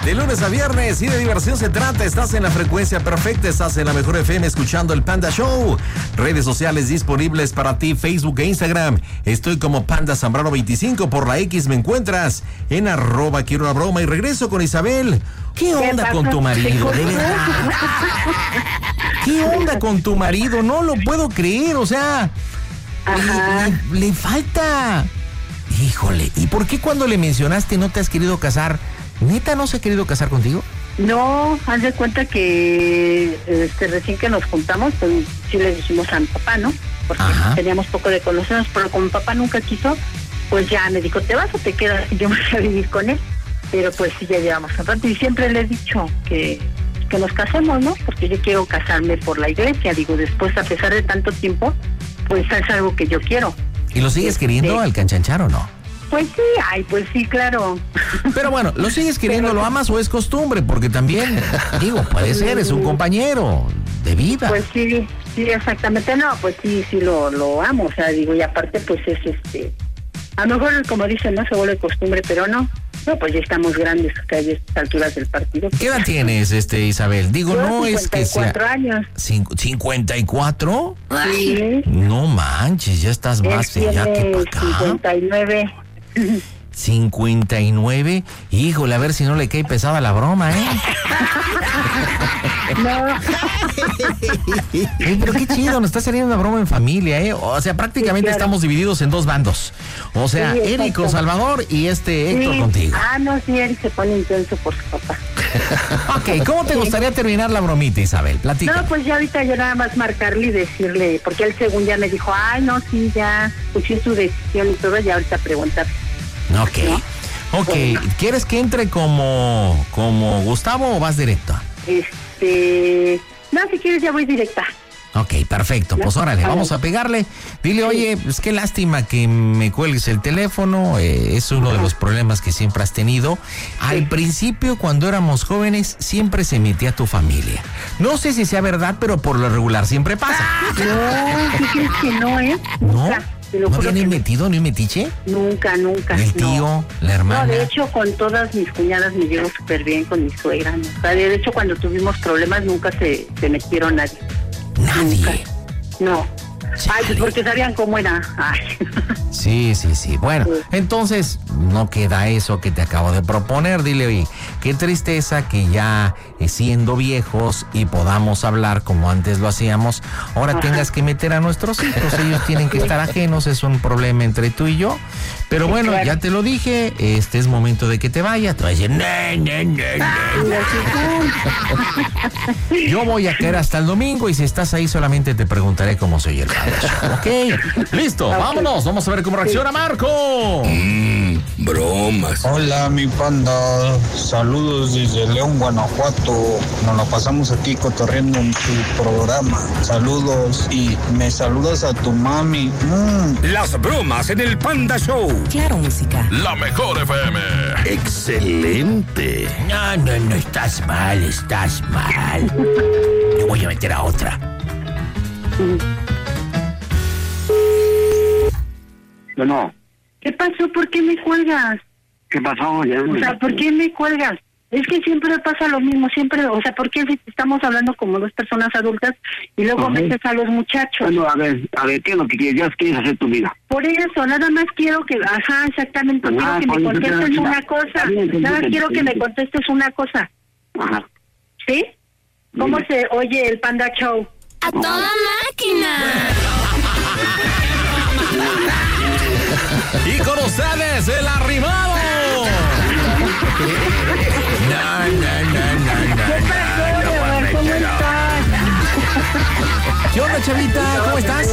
De lunes a viernes y de diversión se trata. Estás en la frecuencia perfecta, estás en la mejor FM escuchando el Panda Show. Redes sociales disponibles para ti, Facebook e Instagram. Estoy como Panda Zambrano 25. Por la X me encuentras en @quiero una broma. Y regreso con Isabel. ¿Qué onda con tu marido? De verdad. ¿Qué onda con tu marido? No lo puedo creer, o sea, le falta. Híjole, ¿y por qué cuando le mencionaste no te has querido casar? ¿Neta no se ha querido casar contigo? No, haz de cuenta que recién que nos juntamos, pues sí le dijimos a mi papá, ¿no? Porque teníamos poco de conocernos, pero como mi papá nunca quiso, pues ya me dijo, ¿te vas o te quedas? Y yo me fui a vivir con él. Pero pues sí, ya llevamos un rato y siempre le he dicho que nos casemos, ¿no? Porque yo quiero casarme por la iglesia. Digo, después, a pesar de tanto tiempo, pues es algo que yo quiero. ¿Y lo sigues queriendo al Canchanchar o no? Pues sí, pues sí, claro. Pero bueno, ¿lo sigues queriendo, lo amas o es costumbre? Porque también, digo, puede ser, es un compañero de vida. Pues sí, exactamente. No, pues sí, lo amo. O sea, digo, y aparte, pues es a lo mejor, como dicen, no se vuelve costumbre, pero no. No, pues ya estamos grandes, o sea, ya a estas alturas del partido. ¿Qué edad tienes, Isabel? Digo, yo no es que sea... 54 años. ¿54? Sí. No manches, ya estás más allá que para acá. 59. 59. Híjole, a ver si no le cae pesada la broma, ¿eh? No. Pero qué chido, nos está saliendo una broma en familia, ¿eh? O sea, prácticamente sí, claro. Estamos divididos en dos bandos. O sea, sí, Eric con Salvador y Héctor contigo. No, sí, Eric se pone intenso por su papá. Ok, ¿cómo te gustaría terminar la bromita, Isabel? Platica. No, pues ya ahorita yo nada más marcarle y decirle, porque él según ya me dijo, no, sí, ya escuché su decisión y todo, y ahorita preguntar. Ok, ¿no? Ok, bueno. ¿Quieres que entre como Gustavo o vas directo? No, si quieres ya voy directa. Ok, perfecto, pues órale, vamos a pegarle. Dile, oye, pues qué lástima que me cuelgues el teléfono, es uno de los problemas que siempre has tenido. Al principio, cuando éramos jóvenes, siempre se metía tu familia. No sé si sea verdad, pero por lo regular siempre pasa. No, ¿qué crees que no, ¿No? ¿No viene metido ni un metiche? Nunca. ¿El tío, la hermana? No, de hecho, con todas mis cuñadas me llevo súper bien, con mi suegra, ¿no? O sea, de hecho, cuando tuvimos problemas nunca se metieron nadie. ¿Nadie? Nunca. No. Pues porque sabían cómo era. Sí. Bueno, entonces no queda eso que te acabo de proponer. Dile, oye, qué tristeza que ya siendo viejos y podamos hablar como antes lo hacíamos, ahora tengas que meter a nuestros hijos. Ellos tienen que estar ajenos, es un problema entre tú y yo. Pero bueno, claro. Ya te lo dije, es momento de que te vayas. Te vas a decir, Yo voy a caer hasta el domingo y si estás ahí solamente te preguntaré cómo soy el padre. Ok, listo, vámonos. Vamos a ver cómo reacciona Marco. Bromas. Hola, mi panda. Saludos desde León, Guanajuato. Nos la pasamos aquí cotorreando en tu programa. Saludos y me saludas a tu mami. Las bromas en el Panda Show. Claro, música. La mejor FM. Excelente. No, estás mal. Yo voy a meter a otra. Bueno. ¿Qué pasó? ¿Por qué me cuelgas? ¿Qué pasó? O sea, ¿por qué me cuelgas? Es que siempre pasa lo mismo, siempre, o sea, ¿por qué estamos hablando como dos personas adultas y luego metes a los muchachos? Bueno, a ver, ¿qué es lo que quieres? Ya quieres hacer tu vida. Por eso, nada más quiero que, exactamente, quiero que me contestes una cosa. Nada más quiero que me contestes una cosa. Ajá. ¿Sí? ¿Cómo se oye el Panda Show? ¡A toda máquina! Y con ustedes, el arrimado. ¿Cómo estás? ¿Qué onda, chavita? ¿Cómo estás?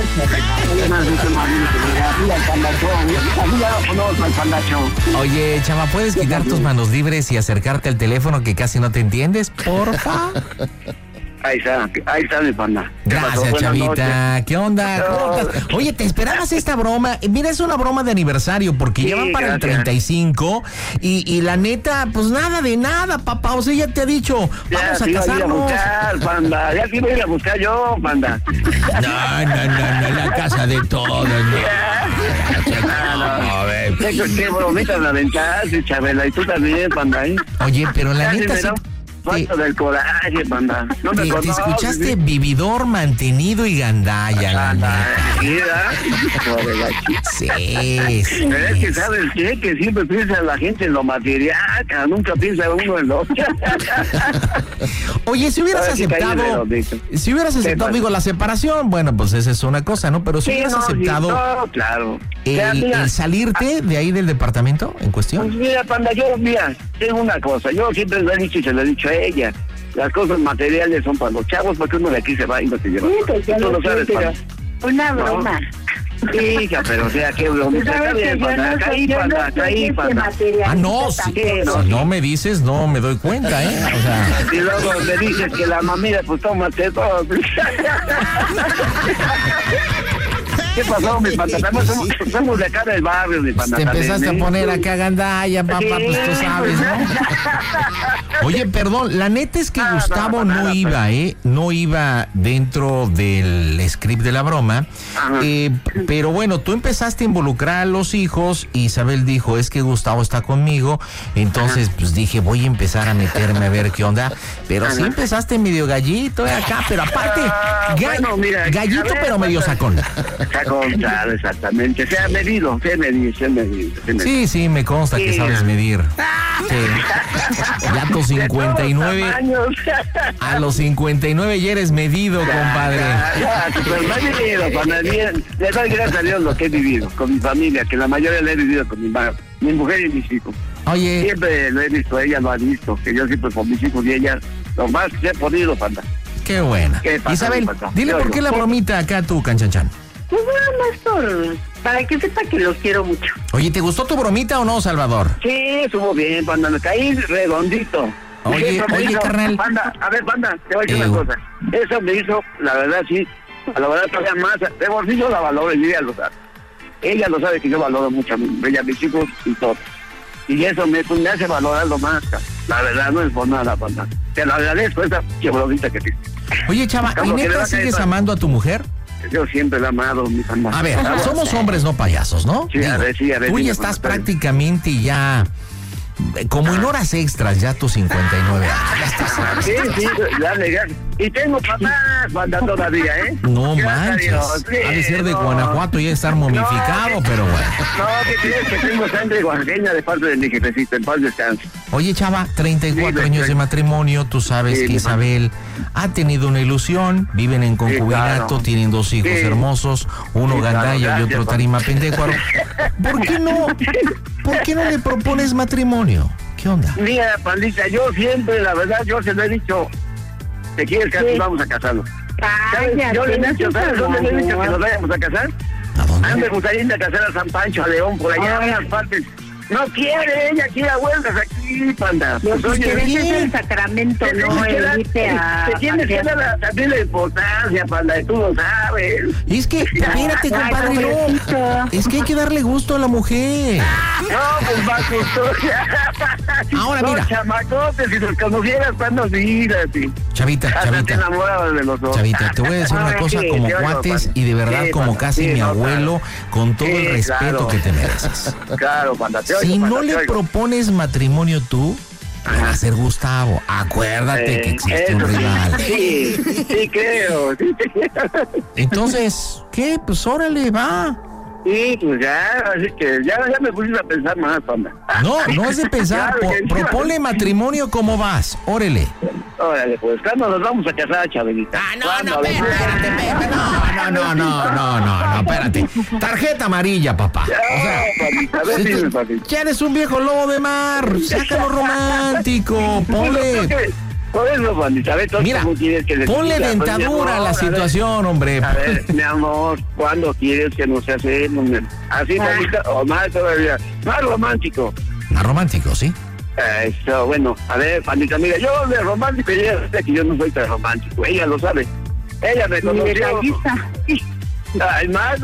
Oye, chava, ¿puedes quitar tus manos libres y acercarte al teléfono que casi no te entiendes, porfa? Ahí está mi panda. Gracias, chavita. ¿Qué onda? ¿Cómo estás? Oye, ¿te esperabas esta broma? Mira, es una broma de aniversario porque ya van para el 35 y la neta, pues nada de nada, papá. O sea, ya te ha dicho, vamos a casarnos. Ya te iba a ir a buscar yo, panda. No, la casa de todos. No, Qué bromita me aventaste, Chabela, y tú también, panda, ¿eh? Oye, pero la neta sí... Falta del coraje, panda. No me te escuchaste vividor, mantenido y gandalla, la neta. Sí. Pero es que, ¿sabes qué? Que siempre piensa la gente en lo material, nunca piensa uno en lo... Oye, si hubieras aceptado, digo, la separación, bueno, pues esa es una cosa, ¿no? Pero si hubieras aceptado... No, claro. El salirte de ahí del departamento en cuestión. Pues mira, panda, tengo una cosa. Yo siempre lo he dicho y se lo he dicho a ella. Las cosas materiales son para los chavos, porque uno de aquí se va y no se lleva. Sí, pues ya tú lo sabes, pero una broma. Hija, pero o sea, qué broma. Caí, panda. Ah, no, si no me dices, no me doy cuenta, ¿eh? O sea... Y luego me dices que la mamita, pues tómate todo. ¿Qué pasó, mi panda? Somos de acá del barrio, mi panda. Te empezaste a poner acá gandalla, papá, pues tú sabes, ¿no? Oye, perdón, la neta es que Gustavo no iba, no iba dentro del script de la broma. Pero bueno, tú empezaste a involucrar a los hijos y Isabel dijo, es que Gustavo está conmigo. Entonces, pues dije, voy a empezar a meterme a ver qué onda. Pero sí empezaste medio gallito acá, pero aparte, gallito, pero medio sacón. Claro, exactamente. Se ha medido. Sí, me consta que sabes medir. Sí. Ya a tus 59. A los 59 ya eres medido, compadre. Pues me he vivido, le doy gracias a Dios lo que he vivido con mi familia, que la mayoría lo he vivido con mi mujer y mis hijos. Oye. Siempre lo he visto, ella lo ha visto, que yo siempre con mis hijos y ella, lo más que he podido, panda. Qué buena. Isabel, dile por qué la bromita acá a tu Canchanchan. Pues nada más para que sepa que lo quiero mucho. Oye, ¿te gustó tu bromita o no, Salvador? Sí, estuvo bien, panda, me caí redondito. Oye, carnal. Panda, a ver, panda, te voy a decir una cosa. Eso me hizo, la verdad, sí, a la verdad todavía más, de bolsillo la valoro y ella lo sabe. Ella lo sabe que yo valoro mucho a mis hijos y todo. Y eso me hace valorarlo más, la verdad, no es por nada, panda. Te lo agradezco, esa bromita que tienes. Oye, chava, ¿y neta sigues amando a tu mujer? Yo siempre la he amado, mi panda. A ver, somos hombres, no payasos, ¿no? Sí, a ver. Tú ya estás prácticamente ya... Como en horas extras, ya tus 59 años. Sí, ya. Y tengo papás, banda, todavía, ¿eh? No manches. Ha de ser de Guanajuato y estar momificado, pero bueno. No, ¿qué crees? Que tengo sangre oaxaqueña de parte de mi jefecito, en paz descanse. Oye, chava, 34 años de matrimonio, tú sabes que Isabel ha tenido una ilusión, viven en concubinato, tienen 2 hijos hermosos, uno gandalla y otro tarima pendecuaro. ¿Por qué no le propones matrimonio? ¿Qué onda? Mira, pandita, yo siempre, la verdad, yo se lo he dicho, ¿te quieres casar? Vamos a casarnos. Yo le he dicho, ¿sabes dónde le he dicho que nos vayamos a casar? ¿A dónde? Me gustaría ir a casar a San Pancho, a León, por allá, a unas partes. No quiere, ella quiere a vueltas aquí, panda. Pues quiere el sacramento, no irte a... Te tienes que dar también la importancia, panda, y tú lo sabes. Es que, espérate, compadre, no. Es que hay que darle gusto a la mujer. No, pues va justo. Ahora, mira. Los chamacotes, si los conocieras, cuando mírate. Chavita. Te enamorabas de los dos. Chavita, te voy a decir una cosa como cuates y de verdad como casi mi abuelo, con todo el respeto que te mereces. Claro, panda. Si no le propones matrimonio tú, le va a ser Gustavo. Acuérdate que existe un rival. Sí, creo. Entonces, ¿qué? Pues órale, va. Sí, pues ya, así que ya me pusiste a pensar más, panda. No es de pensar. Proponle matrimonio, ¿cómo vas? Órale. Órale, pues, ¿cuándo nos vamos a casar, Chabelita? No, espérate. Tarjeta amarilla, papá. O sea, ya eres un viejo lobo de mar. Sácalo romántico. Ponle... Por eso, pandita, mira, ponle dentadura a la situación, hombre. A ver, mi amor, ¿cuándo quieres que nos hacemos? Así, pandita, o más todavía. Más romántico. Más romántico, sí. Eso, bueno, a ver, pandita, mira, yo de romántico, ella sabe que yo no soy tan romántico, ella lo sabe. Ella me conoció. Ay, más,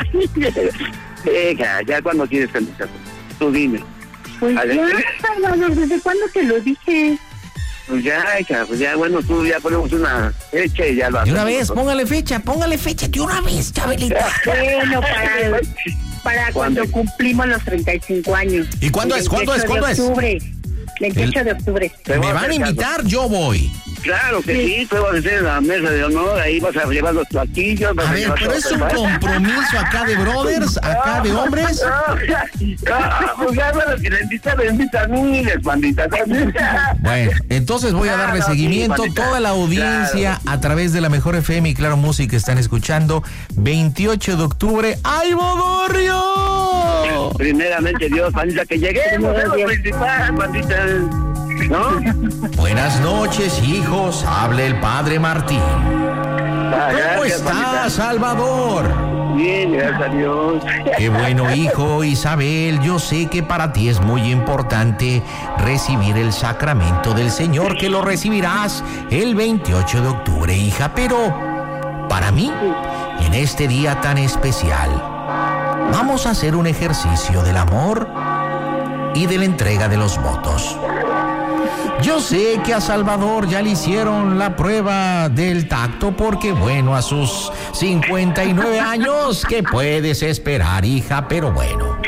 ya cuando quieres que nos hacemos. Tú dime. Pues ya, Salvador, ¿desde cuándo te lo dije? Pues ya, hija, pues ya, bueno, tú ya ponemos una fecha y ya lo hacemos. De una vez, póngale fecha, de una vez, Chabelita. Bueno, para cuando cumplimos los 35 años. ¿Y cuándo es? ¿Cuándo es? 28 de octubre. ¿Me van a invitar? Yo voy. Claro que sí, tú vas a estar en la mesa de honor, ahí vas a llevar los platillos. A ver, pero es un compromiso acá de brothers, acá de hombres. Pues ya, bueno, si le invita a mí, pandita también. Bueno, entonces voy a darle seguimiento. Sí, toda la audiencia a través de la Mejor FM y Claro Música están escuchando. 28 de octubre, ¡ay, Bodorrio! Primeramente Dios, pandita, que lleguemos a lo principal, pandita. ¿No? Buenas noches, hijos. Habla el padre Martín. ¿Cómo está, Salvador? Bien, gracias a Dios. Qué bueno, hijo. Isabel, yo sé que para ti es muy importante recibir el sacramento del Señor, que lo recibirás el 28 de octubre, hija. Pero para mí, en este día tan especial, vamos a hacer un ejercicio del amor y de la entrega de los votos. Yo sé que a Salvador ya le hicieron la prueba del tacto porque, bueno, a sus 59 años, ¿qué puedes esperar, hija? Pero bueno.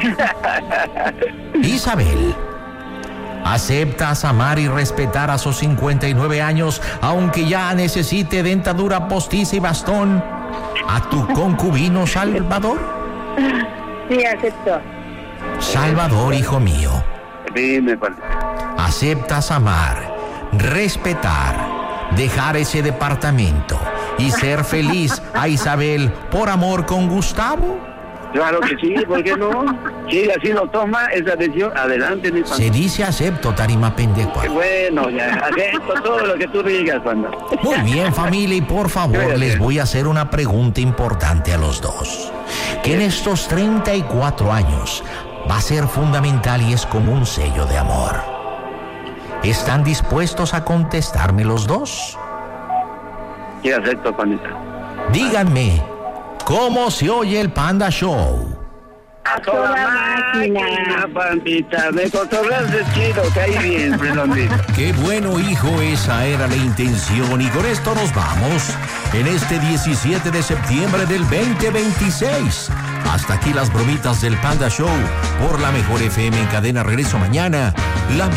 Isabel, ¿aceptas amar y respetar a sus 59 años, aunque ya necesite dentadura postiza y bastón, a tu concubino Salvador? Sí, acepto. Salvador, hijo mío. Dime, padre. ¿Aceptas amar, respetar, dejar ese departamento y ser feliz a Isabel por amor con Gustavo? Claro que sí, ¿por qué no? Si así lo toma, esa decisión, adelante, mi padre. Se dice acepto, tarima pendejo. Bueno, ya, acepto todo lo que tú digas, panda. Muy bien, familia, y por favor, les voy a hacer una pregunta importante a los dos. Que en estos 34 años va a ser fundamental y es como un sello de amor. ¿Están dispuestos a contestarme los dos? Sí, acepto, pandita. Díganme, ¿cómo se oye el Panda Show? A toda máquina, pandita. Me cotorreaste chido, caí bien, redondito. Qué bueno, hijo, esa era la intención. Y con esto nos vamos en este 17 de septiembre del 2026. Hasta aquí las bromitas del Panda Show por la Mejor FM en cadena. Regreso mañana.